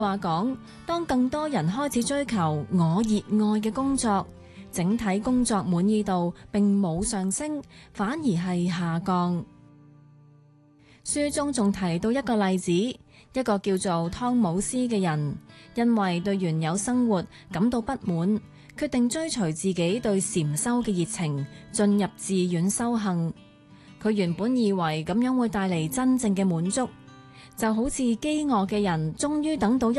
話講，當更多人開始追求我熱愛嘅工作，整體工作滿意度並冇上升，反而係下降。書中仲提到一個例子，一個叫做湯姆斯嘅人，因為對原有生活感到不滿，決定追隨自己對禪修嘅熱情，進入寺院修行。佢原本以為咁樣會帶嚟真正嘅滿足，就好似飢餓嘅人終於等到一